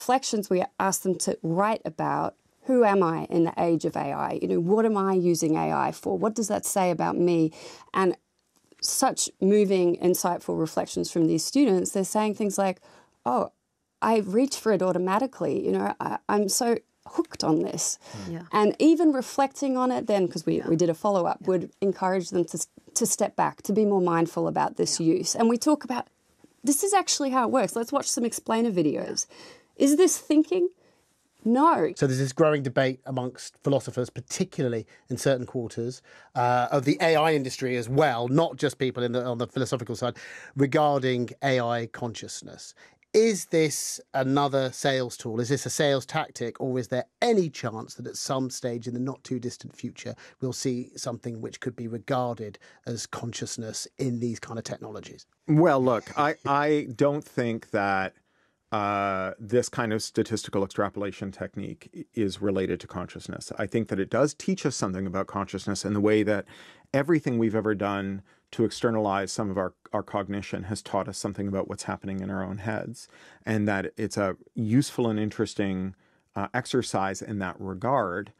reflections, we ask them to write about who am I in the age of AI? What am I using AI for? What does that say about me? And such moving, insightful reflections from these students. They're saying things like, oh, I reach for it automatically. I'm so hooked on this. Yeah. And even reflecting on it then, because we did a follow-up, would encourage them to step back, to be more mindful about this use. And we talk about, this is actually how it works. Let's watch some explainer videos. Is this thinking? No. So there's this growing debate amongst philosophers, particularly in certain quarters of the AI industry as well, not just people on the philosophical side, regarding AI consciousness. Is this another sales tool? Is this a sales tactic? Or is there any chance that at some stage in the not too distant future, we'll see something which could be regarded as consciousness in these kind of technologies? Well, look, I don't think that this kind of statistical extrapolation technique is related to consciousness. I think that it does teach us something about consciousness in the way that everything we've ever done to externalize some of our cognition has taught us something about what's happening in our own heads, and that it's a useful and interesting exercise in that regard.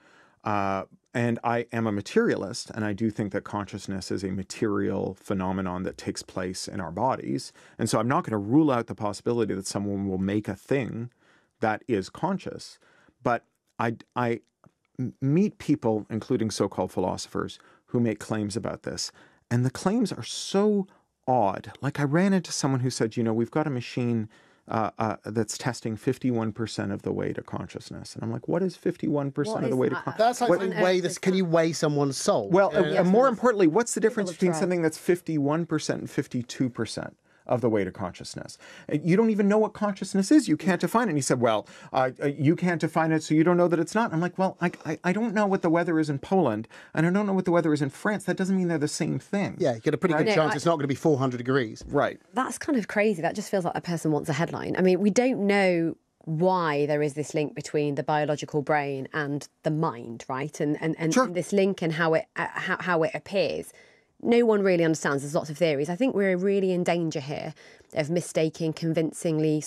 And I am a materialist, and I do think that consciousness is a material phenomenon that takes place in our bodies. And so I'm not going to rule out the possibility that someone will make a thing that is conscious. But I meet people, including so-called philosophers, who make claims about this. And the claims are so odd. Like, I ran into someone who said, we've got a machine that's testing 51% of the way to consciousness. And I'm like, what is 51% of the way to consciousness? That's like can you weigh someone's soul? Well, more importantly, what's the difference between something that's 51% and 52% of the way to consciousness? You don't even know what consciousness is. You can't define it. And he said, well, you can't define it, so you don't know that it's not. I'm like, well, I don't know what the weather is in Poland, and I don't know what the weather is in France. That doesn't mean they're the same thing. Yeah, you get a pretty good chance it's not going to be 400 degrees. Right. That's kind of crazy. That just feels like a person wants a headline. I mean, we don't know why there is this link between the biological brain and the mind, right? And Sure. and this link and how it appears. No one really understands. There's lots of theories. I think we're really in danger here of mistaking convincing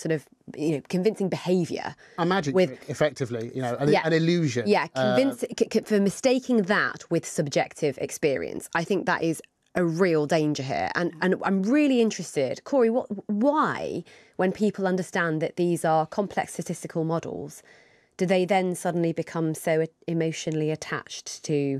behaviour. A magic trick, effectively, an illusion. Yeah, for mistaking that with subjective experience. I think that is a real danger here. And I'm really interested, Corey, why, when people understand that these are complex statistical models, do they then suddenly become so emotionally attached to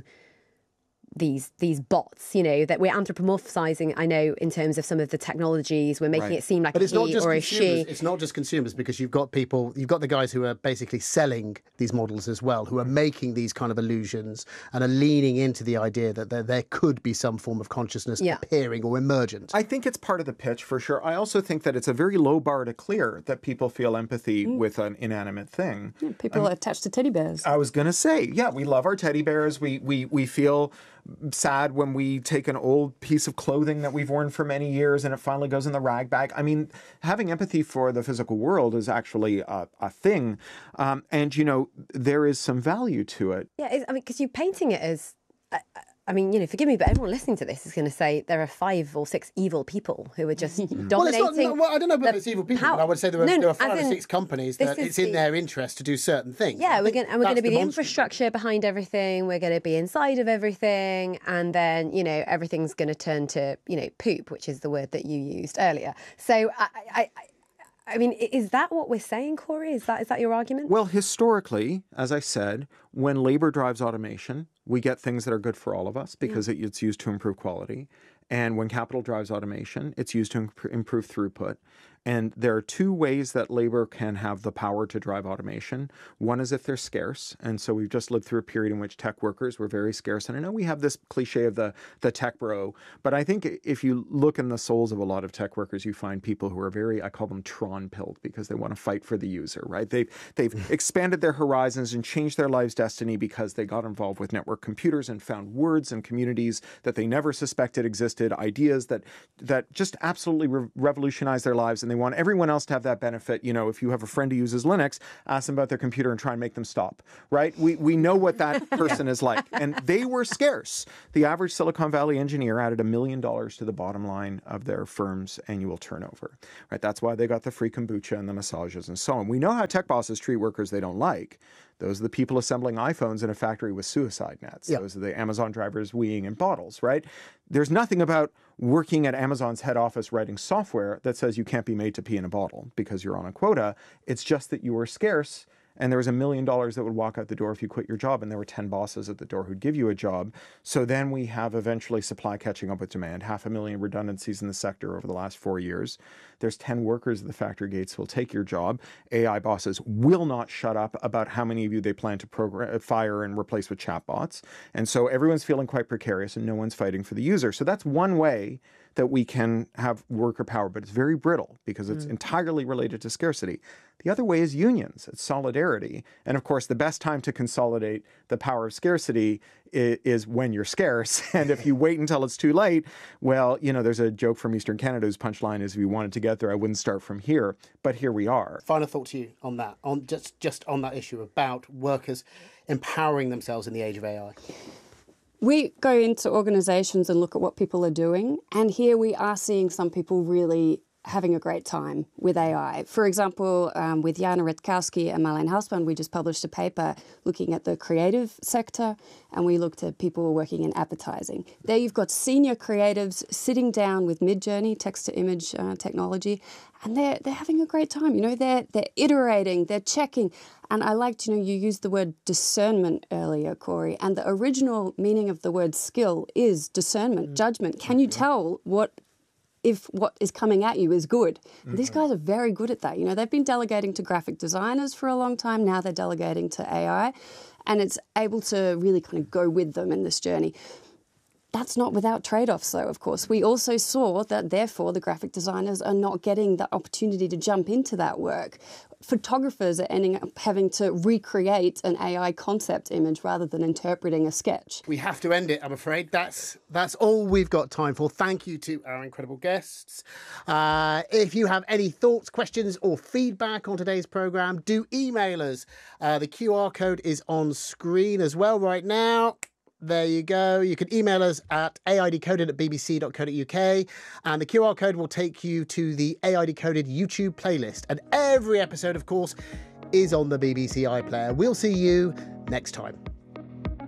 these bots, that we're anthropomorphizing, I know, in terms of some of the technologies, we're making it seem like a he or a she. It's not just consumers, because you've got the guys who are basically selling these models as well, who are making these kind of illusions and are leaning into the idea that there could be some form of consciousness appearing or emergent. I think it's part of the pitch, for sure. I also think that it's a very low bar to clear that people feel empathy with an inanimate thing. People are attached to teddy bears. I was going to say, we love our teddy bears. We feel sad when we take an old piece of clothing that we've worn for many years and it finally goes in the rag bag. I mean, having empathy for the physical world is actually a thing. And, there is some value to it. Yeah, because you're painting it as... forgive me, but everyone listening to this is going to say there are 5 or 6 evil people who are just dominating. I don't know about it's evil people, but I would say there are 5 or 6 companies that it's in their interest to do certain things. Yeah, we're going to be the infrastructure behind everything. We're going to be inside of everything, and then everything's going to turn to poop, which is the word that you used earlier. So I mean, is that what we're saying, Corey? Is that your argument? Well, historically, as I said, when labor drives automation, we get things that are good for all of us because it's used to improve quality. And when capital drives automation, it's used to improve throughput. And there are 2 ways that labor can have the power to drive automation. One is if they're scarce. And so we've just lived through a period in which tech workers were very scarce. And I know we have this cliche of the tech bro, but I think if you look in the souls of a lot of tech workers, you find people who are very, I call them Tron-pilled, because they want to fight for the user, right? They've expanded their horizons and changed their life's destiny because they got involved with network computers and found words and communities that they never suspected existed, ideas that just absolutely revolutionized their lives, and they they want everyone else to have that benefit. You know, if you have a friend who uses Linux, ask them about their computer and try and make them stop, right? We know what that person is like. And they were scarce. The average Silicon Valley engineer added $1 million to the bottom line of their firm's annual turnover, right? That's why they got the free kombucha and the massages and so on. We know how tech bosses treat workers they don't like. Those are the people assembling iPhones in a factory with suicide nets. Yep. Those are the Amazon drivers weeing in bottles, right? There's nothing about working at Amazon's head office writing software that says you can't be made to pee in a bottle because you're on a quota. It's just that you were scarce and there was $1 million that would walk out the door if you quit your job, and there were 10 bosses at the door who'd give you a job. So then we have eventually supply catching up with demand, 500,000 redundancies in the sector over the last 4 years. There's 10 workers at the factory gates who will take your job. AI bosses will not shut up about how many of you they plan to fire and replace with chatbots. And so everyone's feeling quite precarious and no one's fighting for the user. So that's one way that we can have worker power, but it's very brittle because it's entirely related to scarcity. The other way is unions, it's solidarity. And of course, the best time to consolidate the power of scarcity is when you're scarce. And if you wait until it's too late, well, you know, there's a joke from Eastern Canada whose punchline is, if you wanted to get there, I wouldn't start from here. But here we are. Final thought to you on that, on just on that issue about workers empowering themselves in the age of AI. We go into organizations and look at what people are doing, and here we are seeing some people really having a great time with AI. For example, with Jana Rutkowski and Marlene Hausmann, we just published a paper looking at the creative sector, and we looked at people working in advertising. There you've got senior creatives sitting down with Midjourney, text-to-image technology, and they're having a great time. You know, they're iterating, they're checking. And I liked, you know, you used the word discernment earlier, Corey, and the original meaning of the word skill is discernment, judgment. Can you tell if what is coming at you is good? And these guys are very good at that. You know, they've been delegating to graphic designers for a long time. Now they're delegating to AI, and it's able to really kind of go with them in this journey. That's not without trade-offs, though, of course. We also saw that, therefore, the graphic designers are not getting the opportunity to jump into that work. Photographers are ending up having to recreate an AI concept image rather than interpreting a sketch. We have to end it, I'm afraid. That's all we've got time for. Thank you to our incredible guests. If you have any thoughts, questions or feedback on today's programme, do email us. The QR code is on screen as well right now. There you go. You can email us at aidecoded@bbc.co.uk, and the QR code will take you to the AI Decoded YouTube playlist. And every episode, of course, is on the BBC iPlayer. We'll see you next time.